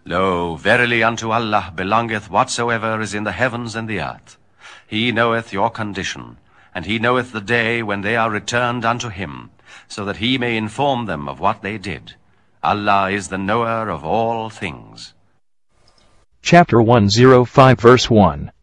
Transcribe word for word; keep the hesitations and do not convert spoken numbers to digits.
Lo, verily unto Allah belongeth whatsoever is in the heavens and the earth. He knoweth your condition, and he knoweth the day when they are returned unto him, so that he may inform them of what they did. Allah is the knower of all things. Chapter one oh five verse one.